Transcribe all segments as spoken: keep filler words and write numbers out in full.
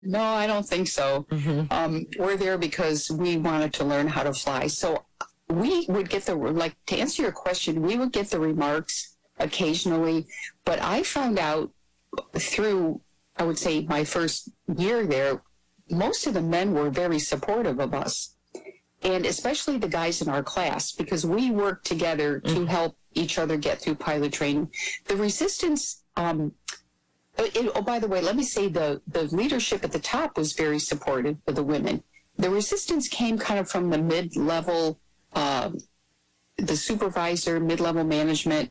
No, I don't think so. Mm-hmm. Um, we're there because we wanted to learn how to fly. So we would get the, like, to answer your question, we would get the remarks occasionally, but I found out through, I would say, my first year there, most of the men were very supportive of us, and especially the guys in our class, because we worked together to Mm-hmm. help each other get through pilot training. The resistance, um, it, oh, by the way, let me say the, the leadership at the top was very supportive of the women. The resistance came kind of from the mid-level, um, the supervisor, mid-level management,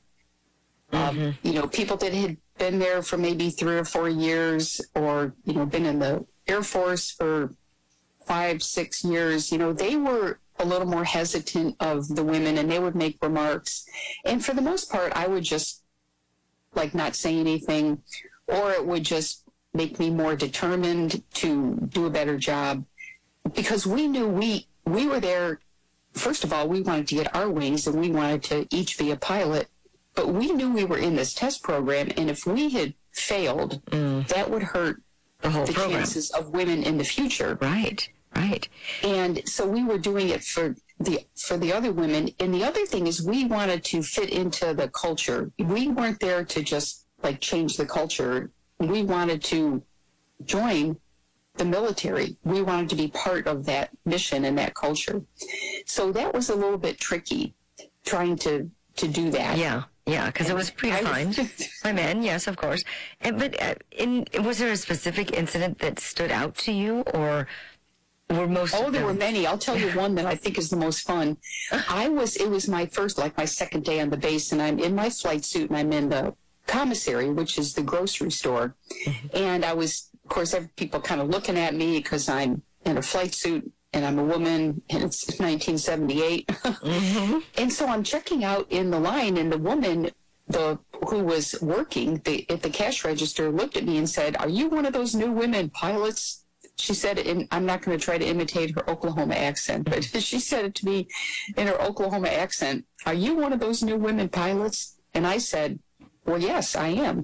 um, Mm-hmm. you know, people that had been there for maybe three or four years or, you know, been in the Air Force for five, six years, you know, they were a little more hesitant of the women, and they would make remarks. And for the most part, I would just, like, not say anything, or it would just make me more determined to do a better job, because we knew we we were there. First of all, we wanted to get our wings, and we wanted to each be a pilot, but we knew we were in this test program, and if we had failed, Mm. that would hurt The whole the program. chances of women in the future. Right, right. And so we were doing it for the for the other women. And the other thing is we wanted to fit into the culture. We weren't there to just like change the culture. We wanted to join the military. We wanted to be part of that mission and that culture. So that was a little bit tricky trying to to do that. Yeah, yeah, because it was predefined by men, yes, of course. And, but uh, in, was there a specific incident that stood out to you, or were most Oh, of there them? were many. I'll tell you one that I think is the most fun. I was, it was my first, like my second day on the base, and I'm in my flight suit, and I'm in the commissary, which is the grocery store. And I was, of course, every- people kind of looking at me because I'm in a flight suit, and I'm a woman, and it's nineteen seventy-eight. Mm-hmm. And so I'm checking out in the line, and the woman, the who was working the, at the cash register, looked at me and said, "Are you one of those new women pilots?" She said it in, I'm not going to try to imitate her Oklahoma accent, but she said it to me in her Oklahoma accent. "Are you one of those new women pilots?" And I said, "Well, yes, I am."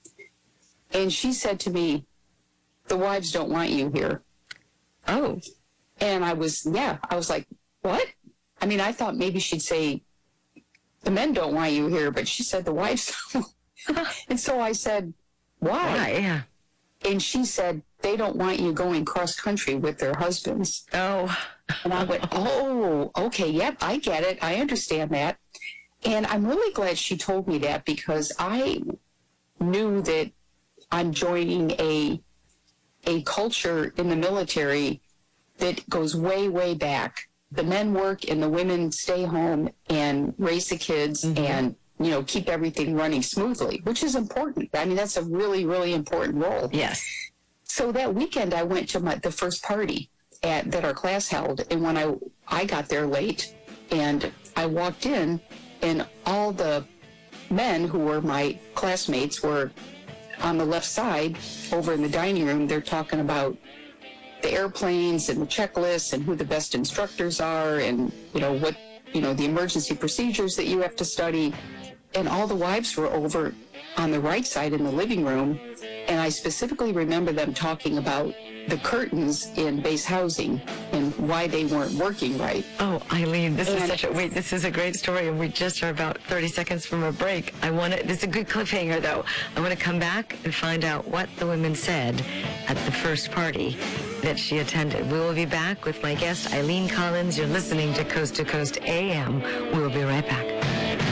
And she said to me, "The wives don't want you here." Oh, And I was, yeah, I was like, "What?" I mean, I thought maybe she'd say, "The men don't want you here," but she said the wives don't. And so I said, "Why?" right, yeah. And she said, "They don't want you going cross country with their husbands." Oh, And I went, "Oh, okay, yep, I get it. I understand that." And I'm really glad she told me that, because I knew that I'm joining a a culture in the military that goes way, way back. The men work and the women stay home and raise the kids Mhm. and, you know, keep everything running smoothly, which is important. I mean, that's a really, really important role. yes. So that weekend, I went to my, the first party at, that our class held, and when I I got there late, and I walked in, and all the men who were my classmates were on the left side over in the dining room. They're talking about the airplanes and the checklists and who the best instructors are, and you know what you know the emergency procedures that you have to study. And all the wives were over on the right side in the living room, and I specifically remember them talking about the curtains in base housing and why they weren't working right. Oh, Eileen, this is And- such a wait. This is a great story, and we just are about thirty seconds from a break. I want to. This is a good cliffhanger, though. I want to come back and find out what the women said at the first party that she attended. We will be back with my guest Eileen Collins. You're listening to Coast to Coast A M. We will be right back.